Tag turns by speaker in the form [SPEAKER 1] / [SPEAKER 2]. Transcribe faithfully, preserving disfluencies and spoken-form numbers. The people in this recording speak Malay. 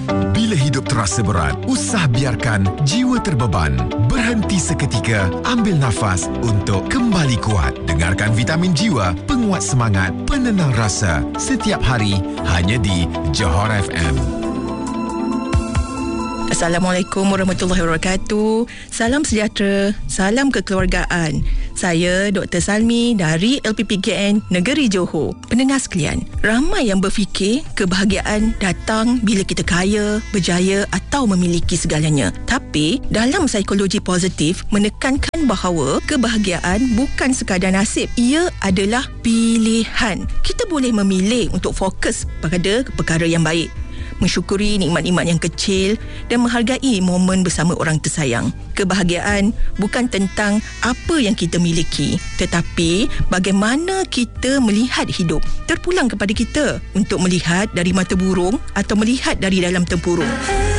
[SPEAKER 1] Bila hidup terasa berat, usah biarkan jiwa terbeban. Berhenti seketika, ambil nafas untuk kembali kuat. Dengarkan Vitamin Jiwa, penguat semangat, penenang rasa. Setiap hari, hanya di Johor F M.
[SPEAKER 2] Assalamualaikum warahmatullahi wabarakatuh. Salam sejahtera, salam kekeluargaan. Saya Doktor Salmi dari L P P K N Negeri Johor. Pendengar sekalian, ramai yang berfikir kebahagiaan datang bila kita kaya, berjaya atau memiliki segalanya. Tapi dalam psikologi positif menekankan bahawa kebahagiaan bukan sekadar nasib, ia adalah pilihan. Kita boleh memilih untuk fokus pada perkara yang baik, mensyukuri nikmat-nikmat yang kecil dan menghargai momen bersama orang tersayang. Kebahagiaan bukan tentang apa yang kita miliki, tetapi bagaimana kita melihat hidup. Terpulang kepada kita untuk melihat dari mata burung atau melihat dari dalam tempurung.